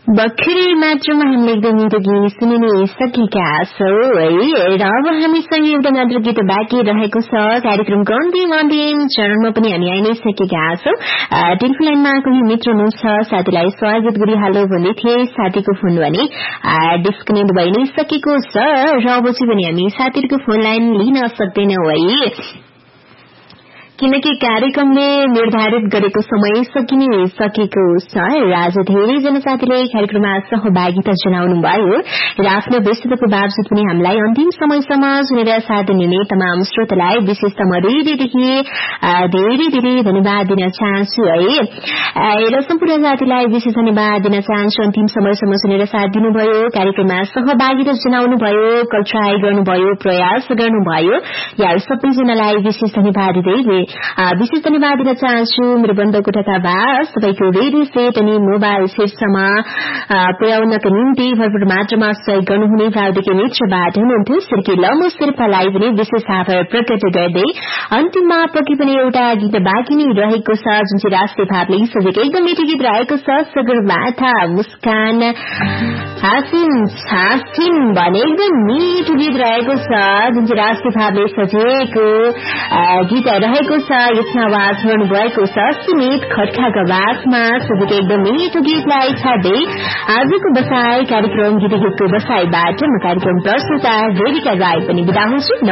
भर्खरै मात्रमा हामीले एकदम मिठो गीत सुनिने सकेका छौँ है र अब हामीसँग एउटा मात्र गीत बाँकी रहेको छ कार्यक्रमको अन्तिम चरणमा पनि हामी आइ नै सकेका छौँ टेलिफोन लाइनमा कोही मित्र हुनुहुन्छ साथीलाई स्वागत गरिहाल्नु भन्दै थिए साथीको फोन भने डिस्कनेक्ट भइ नै सकेको छ र अब चाहिँ पनि हामी साथीहरूको फोन लाइन लिन सक्दैनौँ है किनकि कार्यक्रमले निर्धारित गरेको समय सकिसकेको छ र आज धेरैजना साथीले कार्यक्रममा सहभागिता जनाउनु भयो र आफ्नो व्यस्तताको बावजुद पनि हामीलाई अन्तिम समयसम्म सुनेर साथ दिने तमाम श्रोतालाई विशेष म धेरै धन्यवाद दिन चाहन्छु है र सम्पूर्ण साथीलाई विशेष धन्यवाद दिन चाहन्छु अन्तिम समयसम्म सुनेर साथ दिनुभयो कार्यक्रममा सहभागिता जनाउनु भयो कल ट्राई गर्नुभयो प्रयास गर्नुभयो यहाँ सबैजनालाई विशेष धन्यवाद दिँदै विशेष धन्यवाद दिन चाहन्छु मेरो बन्धुको तथाभास तपाईको रेडियो सेट अनि मोबाइल सेटसम्म पुर्याउनका निम्ति भरपूर मात्रामा सहयोग गर्नुहुने प्राविधिक मित्रबाट हुनुहुन्थ्यो सिर्की लमो शेर्पालाई पनि विशेष आभार प्रकट गर्दै अन्तिममा पक्कै पनि एउटा गीत बाँकी नै रहेको छ जुन चाहिँ राष्ट्रिय भावले सजेको एकदम मिठो गीत रहेको छ सगरमाथा मुस्कान हासिन छासिन भने एकदम मिठो गीत रहेको छ जुन चाहिँ राष्ट्रिय भावले सजेको गीत रहेको यसमा आवाज गर्नुभएको छ सुमित खड्काको आवाजमा सबैको एकदम मिठो गीतलाई छाड्दै आजको बसाई कार्यक्रम गीत गीतको बसाईबाट म कार्यक्रम प्रस्तुता रेडिका राई पनि बिदा हुन्छु